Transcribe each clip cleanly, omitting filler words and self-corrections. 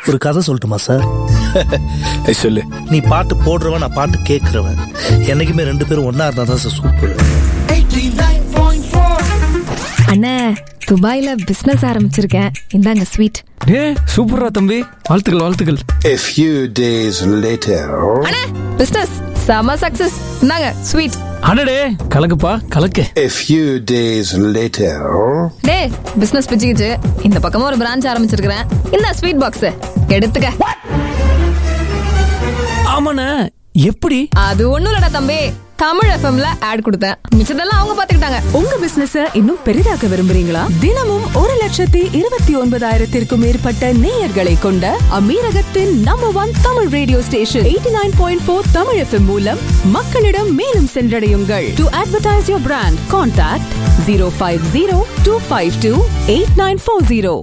ஒரு கதை சொல்லட்டுமா சார்? சொல்லு. நீ பாட்டு போடுறவன், நான் பாட்டு கேட்கறவன், என்னைக்குமே ரெண்டு பேரும் ஒன்னா இருந்தா தான் சார் சூப்பர். அண்ணே, துபாயில பிசினஸ் ஆரம்பிச்சிருக்கேன், இந்தாங்க ஸ்வீட். சூப்பரா தம்பி, வாழ்த்துக்கள் வாழ்த்துக்கள். A few days later. அண்ணே, பிசினஸ் செம சக்சஸ், இந்தாங்க ஸ்வீட். அடடே, கலக்குப்பா கலக்கு. A few days later. டேய், பிசினஸ் பிச்சுக்கிச்சு, இந்த பக்கமா ஒரு பிரான்ச் ஆரம்பிச்சிருக்கிறேன், இந்த ஸ்வீட் பாக்ஸ் எடுத்துக்க. ஆமாண்ணே, எப்படி? அது ஒண்ணும் இல்லடா தம்பி, தமிழ் எஃப்எம்ல ஆட் கொடுத்தேன், மிச்சதெல்லாம் அவங்க பாத்துக்கிட்டாங்க. உங்க பிசினஸ் இன்னும் பெரிதாக்க விரும்புறீங்களா? தினமும் 1,29,000 மேற்பட்ட நேயர்களை கொண்ட அமீரகத்தின் number 1 Tamil radio station 89.4 Tamil FM மூலம் மக்களிடம் மேலும் சென்றடையுங்கள். To advertise your brand, contact 050-252-8940.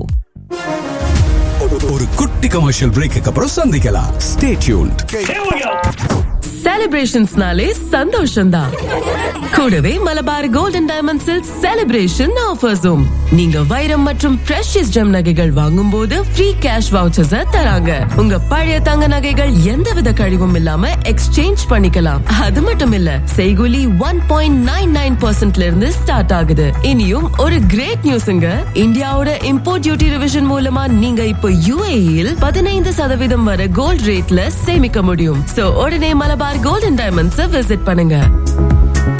ஒரு குட்டி கமர்ஷியல் பிரேக்கு அப்புறம் சந்திக்கலாம். Stay tuned. செலிப்ரேஷன்ஸ்னாலே சந்தோஷம்தான். கூடவே மலபார் கோல்டன் டைமண்ட்ஸில் செலிப்ரேஷன் ஆஃபர்ஸும். நீங்க வைரம் மற்றும் பிரஷியஸ் ஜெம் நகைகள் வாங்கும் போது ஃப்ரீ கேஷ் வவுச்சர்ஸ் தராங்க. உங்க பழைய தங்க நகைகள் எந்தவித கழிவும் இல்லாம எக்ஸ்சேஞ்ச் பண்ணிக்கலாம். அது மட்டும் இல்ல, செய்கூலி 1.99% இருந்து ஸ்டார்ட் ஆகுது. இனியும் ஒரு கிரேட் நியூஸ்ங்க, இந்தியாவோட இம்போர்ட் டியூட்டி ரிவிஷன் மூலமா நீங்க இப்போ UAE-ல் 15% வரை கோல்ட் ரேட்ல சேமிக்க முடியும். சோ உடனே மலபார் கோல்டன் டைமண்ட்ஸ் விசிட் பண்ணுங்க.